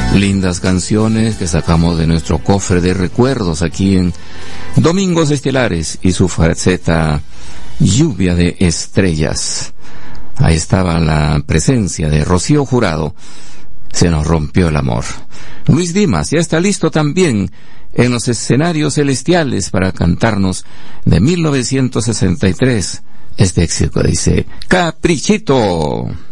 Lindas canciones que sacamos de nuestro cofre de recuerdos aquí en Domingos Estelares y su faceta Lluvia de Estrellas. Ahí estaba la presencia de Rocío Jurado. Se nos rompió el amor. Luis Dimas ya está listo también en los escenarios celestiales para cantarnos de 1963. Este éxito dice Caprichito.